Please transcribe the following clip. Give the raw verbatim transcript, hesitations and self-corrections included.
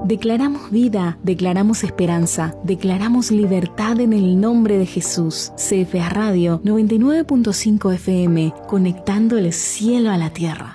Declaramos vida, declaramos esperanza, declaramos libertad en el nombre de Jesús. C F A Radio noventa y nueve punto cinco F M, conectando el cielo a la tierra.